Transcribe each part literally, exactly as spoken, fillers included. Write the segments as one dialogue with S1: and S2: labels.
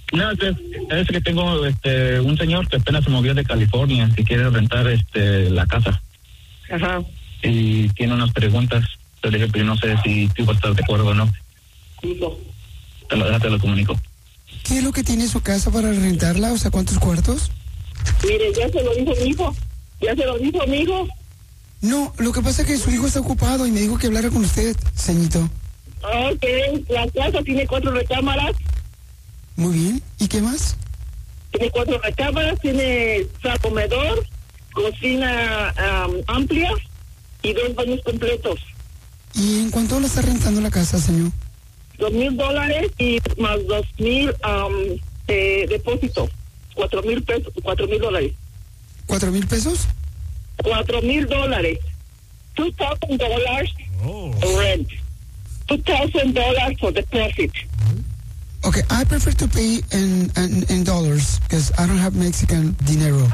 S1: No, es, es que tengo este un señor que apenas se movió de California y quiere rentar este la casa.
S2: Ajá.
S1: Y tiene unas preguntas. Te dije, pero no sé si tú vas a estar de acuerdo o no.
S2: Hijo.
S1: Te lo, te lo comunico.
S3: ¿Qué es lo que tiene su casa para rentarla? O sea, ¿cuántos cuartos?
S2: Mire, ya se lo dijo mi hijo. Ya se lo dijo mi hijo.
S3: No, lo que pasa es que su hijo está ocupado y me dijo que hablara con usted, ceñito.
S2: Ok, la casa tiene cuatro recámaras.
S3: Muy bien. ¿Y qué más?
S2: Tiene cuatro recámaras, tiene sala, comedor, cocina um, amplia y dos baños completos.
S3: ¿Y en cuánto la está rentando la casa, señor?
S2: Dos mil dólares y más dos mil um, de depósito. Cuatro mil pesos, cuatro mil dólares.
S3: ¿Cuatro mil pesos?
S2: Cuatro mil dólares. Two thousand dollars
S4: Oh.
S2: rent. Two thousand dollars for deposit.
S3: Okay, I prefer to pay in, in, in dollars because I don't have Mexican dinero.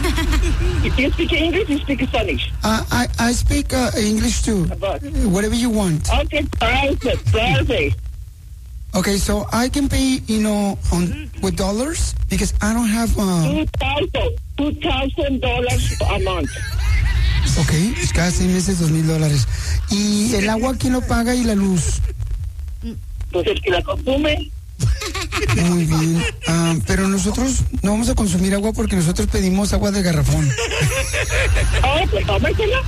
S2: If you speak English, you speak Spanish.
S3: Uh, I, I speak uh, English too.
S2: But,
S3: Whatever you want.
S2: okay, perfect, perfect.
S3: Okay, so I can pay, you know, on with dollars because I don't have. Uh,
S2: Two thousand, two thousand dollars a month.
S3: okay, pues cada seis meses dos mil dólares. ¿Y el agua quién lo paga y la luz?
S2: Pues el que la consume.
S3: Muy bien. Ah, pero nosotros no vamos a consumir agua porque nosotros pedimos agua de garrafón.
S2: Oh, pues tómesela.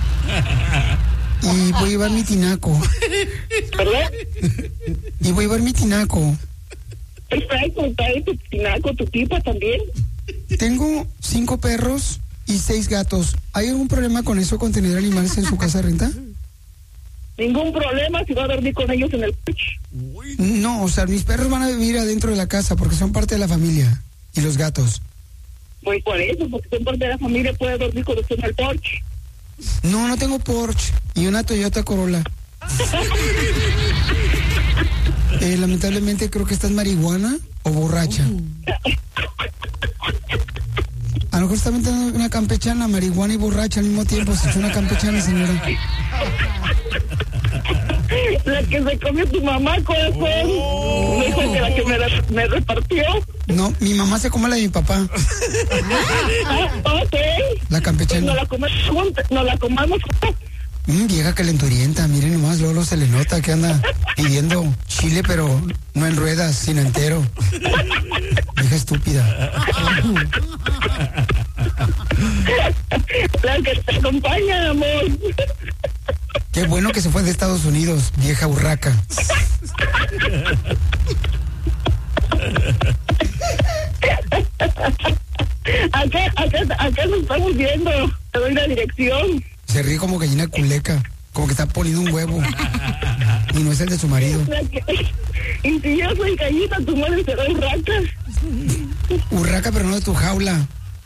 S3: Y voy a llevar mi tinaco.
S2: ¿Verdad?
S3: Y voy a llevar mi tinaco.
S2: Perfecto, trae tu tinaco, tu pipa también.
S3: Tengo cinco perros y seis gatos. ¿Hay algún problema con eso, con tener animales en su casa de renta?
S2: Ningún problema si va a dormir con ellos en el porche.
S3: No, o sea, mis perros van a vivir adentro de la casa porque son parte de la familia. Y los gatos.
S2: Pues por eso, porque son parte de la familia, puede dormir con usted en el porche.
S3: No, no tengo Porsche y una Toyota Corolla. Eh, lamentablemente creo que estás marihuana o borracha. A lo mejor está metiendo una campechana, marihuana y borracha al mismo tiempo. Se echó una campechana, señora.
S2: La que se comió tu mamá, corazón. Me dijo que la que me, la- me repartió.
S3: No, mi mamá se come la de mi papá.
S2: Ah, ok.
S3: La
S2: Pues
S3: campechana.
S2: nos la comemos juntas, nos la comamos juntas.
S3: Mm, vieja calenturienta, miren nomás, Lolo se le nota que anda pidiendo chile, pero no en ruedas, sino entero. Vieja estúpida.
S2: La que te acompaña, amor.
S3: Qué bueno que se fue de Estados Unidos, vieja urraca.
S2: Acá, acá, acá nos estamos viendo. Te doy la dirección.
S3: Se ríe como gallina culeca, como que está poniendo un huevo. Y no es el de su marido.
S2: La que- Y si yo soy gallina, tu madre será urraca.
S3: Urraca, pero no de tu jaula.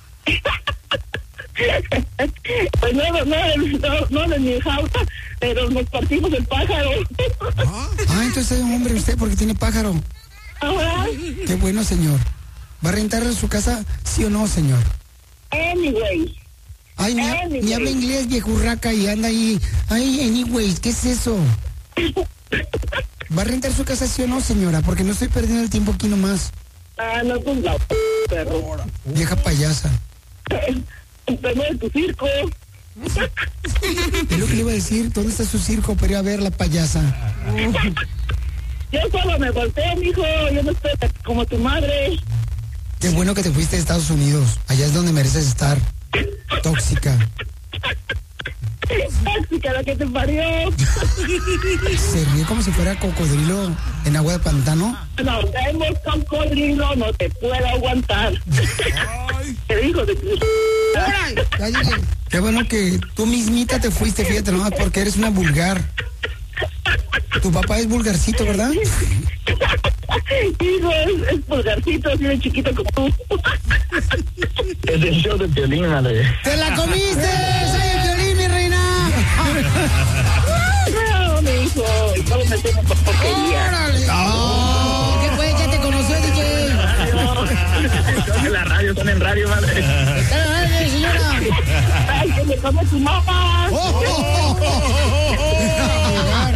S2: Pues no, no, no, no, no de mi jaula, pero nos partimos el pájaro.
S3: Ah, entonces es un hombre usted porque tiene pájaro.
S2: Ajá.
S3: Qué bueno, señor. ¿Va a rentar su casa, sí o no, señor?
S2: Anyway.
S3: Ay, ni,
S2: Anyway.
S3: ni habla inglés, viejo urraca, y anda ahí. Ay, anyways, ¿qué es eso? ¿Va a rentar su casa, sí o no, señora? Porque no estoy perdiendo el tiempo aquí nomás.
S2: Ah, no, pues la p- perro.
S3: Vieja payasa.
S2: Enfermo de tu circo.
S3: Es lo que le iba a decir. ¿Dónde está su circo para ir a ver la payasa?
S2: Yo solo me volteo, mijo. Yo no estoy como tu madre.
S3: Qué bueno que te fuiste de Estados Unidos. Allá es donde mereces estar. Tóxica.
S2: Tóxica, la que te parió.
S3: Se ríe como si fuera cocodrilo en agua de pantano.
S2: No, tenemos cocodrilo, no te puedo aguantar. Te dijo de tu...
S3: Ya dile. Qué bueno que tú mismita te fuiste, fíjate nomás, porque eres una vulgar. Tu papá es vulgarcito, ¿verdad?
S2: Hijo, es, es pulgarcito, así de chiquito como tú.
S1: Es el show de Piolín, madre.
S3: ¡Te la comiste! ¡Soy el Piolín, mi reina!
S2: No, mi hijo, y todo me tengo por porquería.
S3: ¡Órale! ¡Oh! ¿Qué fue? ¿Ya te conoció, D J?
S1: Son en la radio, están en radio, madre.
S3: ¡Dale, señora!
S2: Ay, que me come tu mamá.
S3: ¡Oh!